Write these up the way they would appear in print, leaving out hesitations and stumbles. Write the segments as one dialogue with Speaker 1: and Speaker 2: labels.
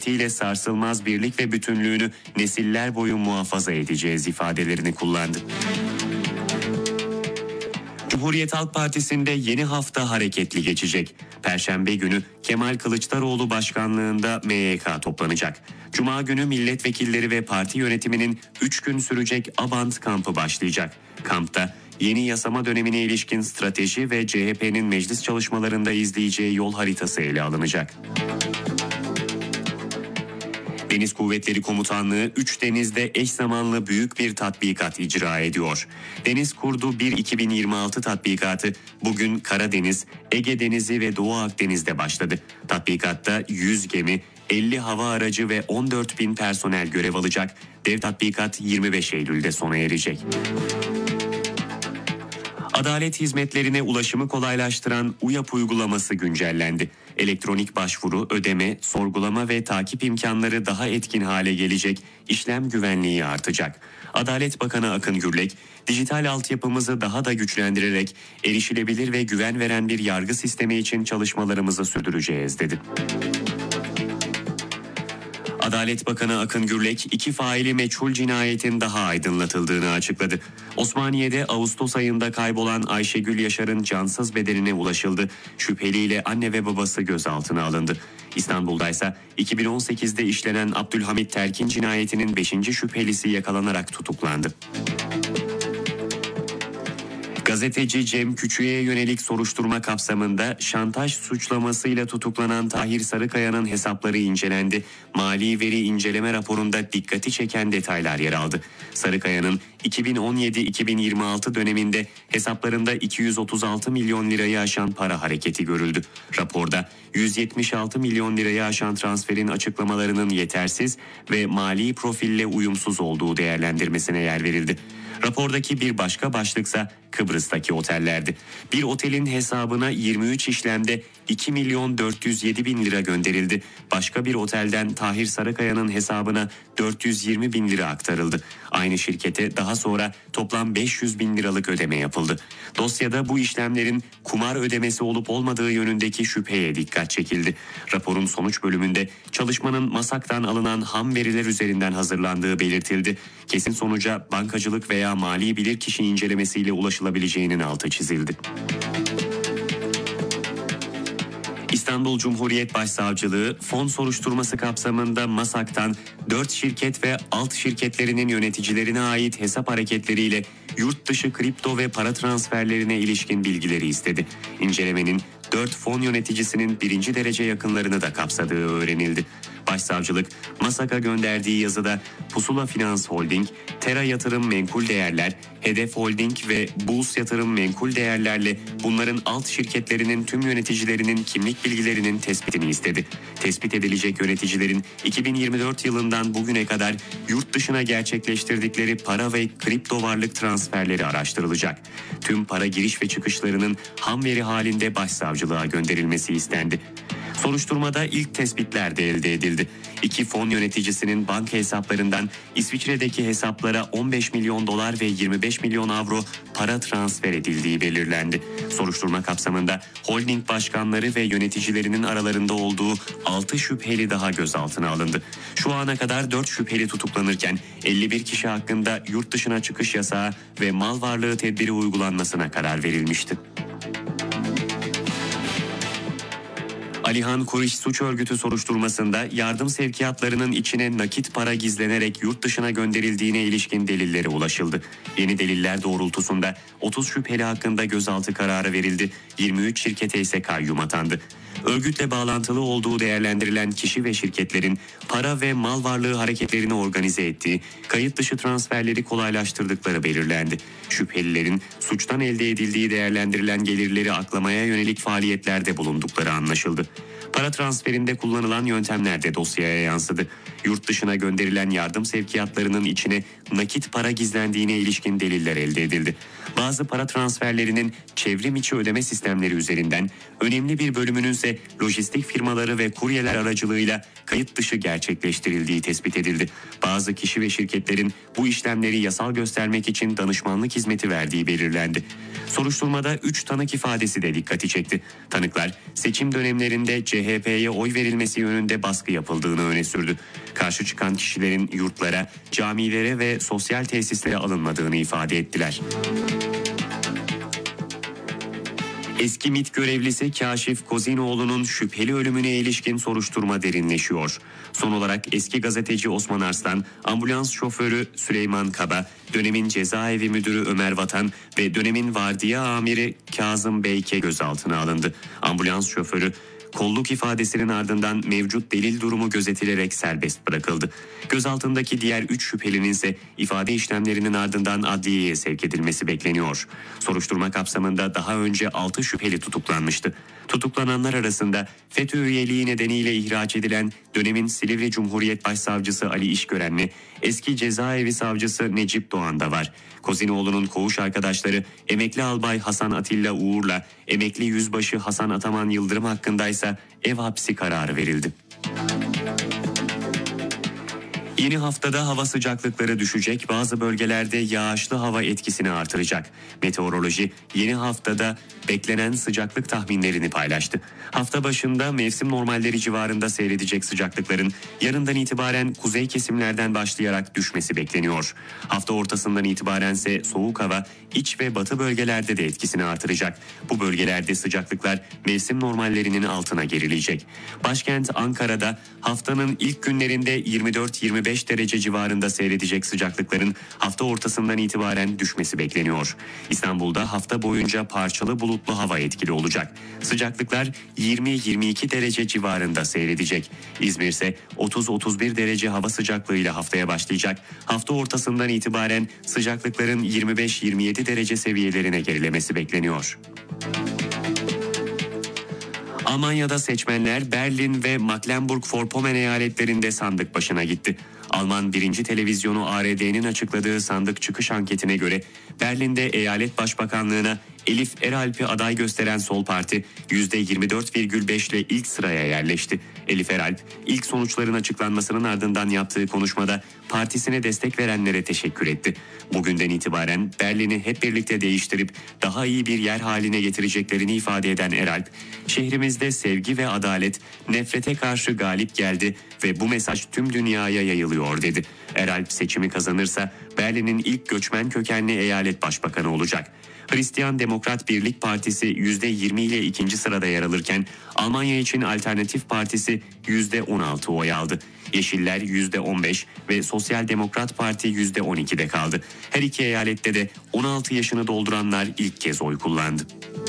Speaker 1: milletiyle sarsılmaz birlik ve bütünlüğünü nesiller boyu muhafaza edeceğiz ifadelerini kullandı. Cumhuriyet Halk Partisi'nde yeni hafta hareketli geçecek. Perşembe günü Kemal Kılıçdaroğlu başkanlığında MYK toplanacak. Cuma günü milletvekilleri ve parti yönetiminin 3 gün sürecek Abant kampı başlayacak. Kampta yeni yasama dönemine ilişkin strateji ve CHP'nin meclis çalışmalarında izleyeceği yol haritası ele alınacak. Deniz Kuvvetleri Komutanlığı 3 denizde eş zamanlı büyük bir tatbikat icra ediyor. Deniz Kurdu 1 2026 tatbikatı bugün Karadeniz, Ege Denizi ve Doğu Akdeniz'de başladı. Tatbikatta 100 gemi, 50 hava aracı ve 14.000 personel görev alacak. Dev tatbikat 25 Eylül'de sona erecek. Adalet hizmetlerine ulaşımı kolaylaştıran UYAP uygulaması güncellendi. Elektronik başvuru, ödeme, sorgulama ve takip imkanları daha etkin hale gelecek, işlem güvenliği artacak. Adalet Bakanı Akın Gürlek, dijital altyapımızı daha da güçlendirerek erişilebilir ve güven veren bir yargı sistemi için çalışmalarımızı sürdüreceğiz dedi. Adalet Bakanı Akın Gürlek 2 faili meçhul cinayetin daha aydınlatıldığını açıkladı. Osmaniye'de Ağustos ayında kaybolan Ayşegül Yaşar'ın cansız bedenine ulaşıldı. Şüpheliyle anne ve babası gözaltına alındı. İstanbul'da ise 2018'de işlenen Abdülhamit Terkin cinayetinin 5. şüphelisi yakalanarak tutuklandı. Gazeteci Cem Küçük'e yönelik soruşturma kapsamında şantaj suçlamasıyla tutuklanan Tahir Sarıkaya'nın hesapları incelendi. Mali veri inceleme raporunda dikkati çeken detaylar yer aldı. Sarıkaya'nın 2017-2026 döneminde hesaplarında 236 milyon lirayı aşan para hareketi görüldü. Raporda 176 milyon lirayı aşan transferin açıklamalarının yetersiz ve mali profille uyumsuz olduğu değerlendirmesine yer verildi. Rapordaki bir başka başlıksa Kıbrıs'taki otellerdi. Bir otelin hesabına 23 işlemde 2 milyon 407 bin lira gönderildi. Başka bir otelden Tahir Sarıkaya'nın hesabına 420 bin lira aktarıldı. Aynı şirkete daha sonra toplam 500 bin liralık ödeme yapıldı. Dosyada bu işlemlerin kumar ödemesi olup olmadığı yönündeki şüpheye dikkat çekildi. Raporun sonuç bölümünde çalışmanın MASAK'tan alınan ham veriler üzerinden hazırlandığı belirtildi. Kesin sonuca bankacılık veya mali bilirkişi incelemesiyle ulaşılabileceğinin altı çizildi. İstanbul Cumhuriyet Başsavcılığı fon soruşturması kapsamında MASAK'tan 4 şirket ve alt şirketlerinin yöneticilerine ait hesap hareketleriyle yurt dışı kripto ve para transferlerine ilişkin bilgileri istedi. İncelemenin 4 fon yöneticisinin 1. derece yakınlarını da kapsadığı öğrenildi. Başsavcılık, MASAK'a gönderdiği yazıda Pusula Finans Holding, Tera Yatırım Menkul Değerler, Hedef Holding ve Bulls Yatırım Menkul Değerlerle bunların alt şirketlerinin tüm yöneticilerinin kimlik bilgilerinin tespitini istedi. Tespit edilecek yöneticilerin 2024 yılından bugüne kadar yurt dışına gerçekleştirdikleri para ve kripto varlık transferleri araştırılacak. Tüm para giriş ve çıkışlarının ham veri halinde başsavcılığa gönderilmesi istendi. Soruşturmada ilk tespitler de elde edildi. 2 fon yöneticisinin banka hesaplarından İsviçre'deki hesaplara 15 milyon dolar ve 25 milyon avro para transfer edildiği belirlendi. Soruşturma kapsamında holding başkanları ve yöneticilerinin aralarında olduğu 6 şüpheli daha gözaltına alındı. Şu ana kadar 4 şüpheli tutuklanırken 51 kişi hakkında yurt dışına çıkış yasağı ve mal varlığı tedbiri uygulanmasına karar verilmişti. Alihan Kuriş suç örgütü soruşturmasında yardım sevkiyatlarının içine nakit para gizlenerek yurt dışına gönderildiğine ilişkin delillere ulaşıldı. Yeni deliller doğrultusunda 30 şüpheli hakkında gözaltı kararı verildi. 23 şirkete ise kayyum atandı. Örgütle bağlantılı olduğu değerlendirilen kişi ve şirketlerin para ve mal varlığı hareketlerini organize ettiği, kayıt dışı transferleri kolaylaştırdıkları belirlendi. Şüphelilerin suçtan elde edildiği değerlendirilen gelirleri aklamaya yönelik faaliyetlerde bulundukları anlaşıldı. Para transferinde kullanılan yöntemler de dosyaya yansıdı. Yurt dışına gönderilen yardım sevkiyatlarının içine nakit para gizlendiğine ilişkin deliller elde edildi. Bazı para transferlerinin çevrim içi ödeme sistemleri üzerinden, önemli bir bölümünün ise şirketlerde lojistik firmaları ve kuryeler aracılığıyla kayıt dışı gerçekleştirildiği tespit edildi. Bazı kişi ve şirketlerin bu işlemleri yasal göstermek için danışmanlık hizmeti verdiği belirlendi. Soruşturmada 3 tanık ifadesi de dikkati çekti. Tanıklar seçim dönemlerinde CHP'ye oy verilmesi yönünde baskı yapıldığını öne sürdü. Karşı çıkan kişilerin yurtlara, camilere ve sosyal tesislere alınmadığını ifade ettiler. Eski MİT görevlisi Kaşif Kozinoğlu'nun şüpheli ölümüne ilişkin soruşturma derinleşiyor. Son olarak eski gazeteci Osman Arslan, ambulans şoförü Süleyman Kaba, dönemin cezaevi müdürü Ömer Vatan ve dönemin vardiya amiri Kazım Beyke gözaltına alındı. Ambulans şoförü kolluk ifadesinin ardından mevcut delil durumu gözetilerek serbest bırakıldı. Gözaltındaki diğer 3 şüphelinin ise ifade işlemlerinin ardından adliyeye sevk edilmesi bekleniyor. Soruşturma kapsamında daha önce 6 şüpheli tutuklanmıştı. Tutuklananlar arasında FETÖ üyeliği nedeniyle ihraç edilen dönemin Silivri Cumhuriyet Başsavcısı Ali İşgörenli, eski cezaevi savcısı Necip Doğan da var. Kozinoğlu'nun koğuş arkadaşları emekli albay Hasan Atilla Uğur'la emekli yüzbaşı Hasan Ataman Yıldırım hakkındaysa ev hapsi kararı verildi. Yeni haftada hava sıcaklıkları düşecek, bazı bölgelerde yağışlı hava etkisini artıracak. Meteoroloji yeni haftada beklenen sıcaklık tahminlerini paylaştı. Hafta başında mevsim normalleri civarında seyredecek sıcaklıkların yarından itibaren kuzey kesimlerden başlayarak düşmesi bekleniyor. Hafta ortasından itibarense soğuk hava iç ve batı bölgelerde de etkisini artıracak. Bu bölgelerde sıcaklıklar mevsim normallerinin altına gerileyecek. Başkent Ankara'da haftanın ilk günlerinde 24-25 derece civarında seyredecek sıcaklıkların hafta ortasından itibaren düşmesi bekleniyor. İstanbul'da hafta boyunca parçalı bulutlu hava etkili olacak. Sıcaklıklar 20-22 derece civarında seyredecek. İzmir ise 30-31 derece hava sıcaklığıyla haftaya başlayacak. Hafta ortasından itibaren sıcaklıkların 25-27 derece seviyelerine gerilemesi bekleniyor. Almanya'da seçmenler Berlin ve Mecklenburg-Vorpommern eyaletlerinde sandık başına gitti. Alman 1. televizyonu ARD'nin açıkladığı sandık çıkış anketine göre Berlin'de eyalet başbakanlığına Elif Eralp'i aday gösteren Sol Parti %24,5 ile ilk sıraya yerleşti. Elif Eralp ilk sonuçların açıklanmasının ardından yaptığı konuşmada partisine destek verenlere teşekkür etti. Bugünden itibaren Berlin'i hep birlikte değiştirip daha iyi bir yer haline getireceklerini ifade eden Eralp, şehrimizde sevgi ve adalet nefrete karşı galip geldi ve bu mesaj tüm dünyaya yayılıyor dedi. Eralp seçimi kazanırsa Berlin'in ilk göçmen kökenli eyalet başbakanı olacak. Hristiyan Demokrat Birlik Partisi %20 ile ikinci sırada yer alırken Almanya için Alternatif Partisi %16 oy aldı. Yeşiller %15 ve Sosyal Demokrat Parti %12'de kaldı. Her iki eyalette de 16 yaşını dolduranlar ilk kez oy kullandı.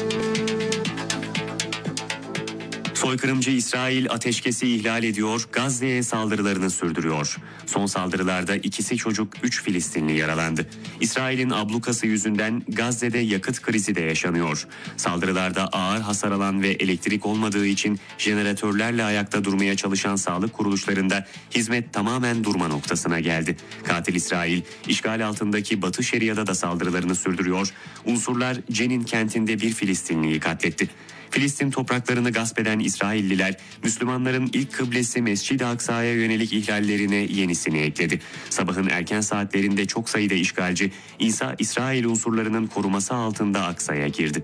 Speaker 1: Soykırımcı İsrail ateşkesi ihlal ediyor, Gazze'ye saldırılarını sürdürüyor. Son saldırılarda 2 çocuk, 3 Filistinli yaralandı. İsrail'in ablukası yüzünden Gazze'de yakıt krizi de yaşanıyor. Saldırılarda ağır hasar alan ve elektrik olmadığı için jeneratörlerle ayakta durmaya çalışan sağlık kuruluşlarında hizmet tamamen durma noktasına geldi. Katil İsrail, işgal altındaki Batı Şeria'da da saldırılarını sürdürüyor. Unsurlar Cenin kentinde bir Filistinliyi katletti. Filistin topraklarını gasp eden İsrailliler, Müslümanların ilk kıblesi Mescid-i Aksa'ya yönelik ihlallerine yenisini ekledi. Sabahın erken saatlerinde çok sayıda işgalci, İsrail unsurlarının koruması altında Aksa'ya girdi.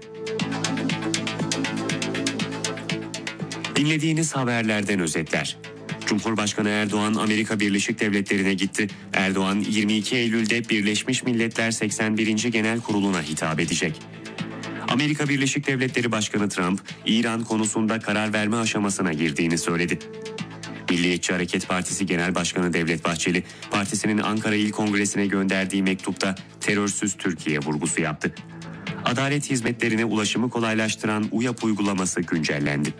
Speaker 1: Dinlediğiniz haberlerden özetler. Cumhurbaşkanı Erdoğan Amerika Birleşik Devletleri'ne gitti. Erdoğan 22 Eylül'de Birleşmiş Milletler 81. Genel Kurulu'na hitap edecek. Amerika Birleşik Devletleri Başkanı Trump, İran konusunda karar verme aşamasına girdiğini söyledi. Milliyetçi Hareket Partisi Genel Başkanı Devlet Bahçeli, partisinin Ankara İl Kongresi'ne gönderdiği mektupta terörsüz Türkiye vurgusu yaptı. Adalet hizmetlerine ulaşımı kolaylaştıran UYAP uygulaması güncellendi.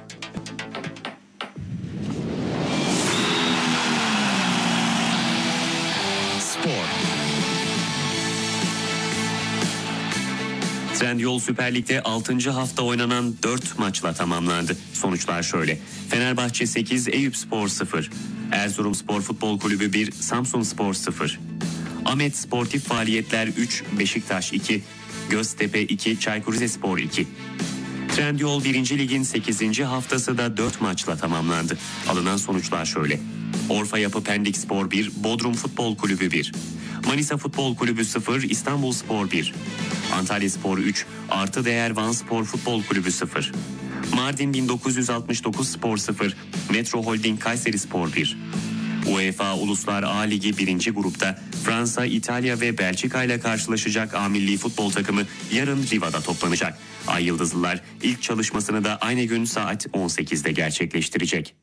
Speaker 1: Trendyol Süper Lig'de 6. hafta oynanan 4 maçla tamamlandı. Sonuçlar şöyle: Fenerbahçe 8, Eyüpspor 0, Erzurumspor Futbol Kulübü 1, Samsunspor 0, Ahmet Sportif Faaliyetler 3, Beşiktaş 2, Göztepe 2, Çaykur Rizespor 2. Trendyol 1. Lig'in 8. haftası da 4 maçla tamamlandı. Alınan sonuçlar şöyle. Orfa Yapı Pendikspor 1, Bodrum Futbol Kulübü 1. Manisa Futbol Kulübü 0, İstanbulspor 1. Antalyaspor 3, Artı Değer Vanspor Futbol Kulübü 0. Mardin 1969 Spor 0, Metro Holding Kayserispor 1. UEFA Uluslar A Ligi 1. grupta Fransa, İtalya ve Belçika ile karşılaşacak A milli futbol takımı yarın Riva'da toplanacak. Ay Yıldızlılar ilk çalışmasını da aynı gün saat 18'de gerçekleştirecek.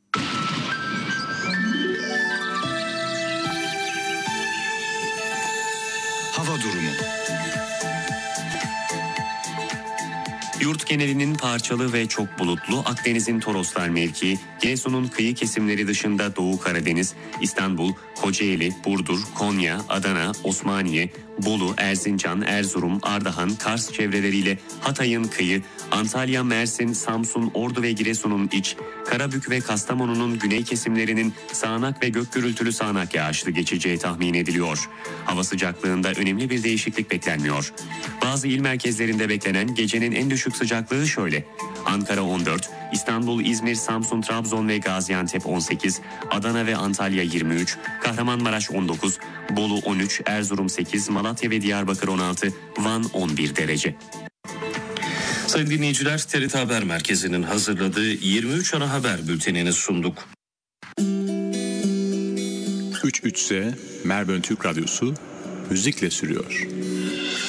Speaker 2: Hava durumu.
Speaker 1: Yurt genelinin parçalı ve çok bulutlu, Akdeniz'in Toroslar mevkii, Giresun'un kıyı kesimleri dışında Doğu Karadeniz, İstanbul, Kocaeli, Burdur, Konya, Adana, Osmaniye, Bolu, Erzincan, Erzurum, Ardahan, Kars çevreleriyle Hatay'ın kıyı, Antalya, Mersin, Samsun, Ordu ve Giresun'un iç, Karabük ve Kastamonu'nun güney kesimlerinin sağanak ve gök gürültülü sağanak yağışlı geçeceği tahmin ediliyor. Hava sıcaklığında önemli bir değişiklik beklenmiyor. Bazı il merkezlerinde beklenen gecenin en düşük sıcaklığı şöyle: Ankara 14, İstanbul, İzmir, Samsun, Trabzon ve Gaziantep 18, Adana ve Antalya 23, Kahramanmaraş 19, Bolu 13, Erzurum 8, Malatya ve Diyarbakır 16, Van 11 derece.
Speaker 3: Sayın dinleyiciler, TRT Haber Merkezi'nin hazırladığı 23 ana haber bültenini sunduk.
Speaker 4: 3 Merve Türk Radyosu müzikle sürüyor.